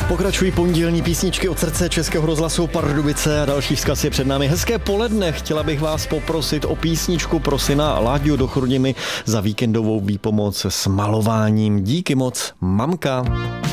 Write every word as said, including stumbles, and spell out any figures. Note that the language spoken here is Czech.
Pokračují pondělní písničky od srdce Českého rozhlasu Pardubice a další vzkaz je před námi. Hezké poledne, chtěla bych vás poprosit o písničku pro syna Láďu do Chrudimi za víkendovou výpomoc s malováním. Díky moc, mamka.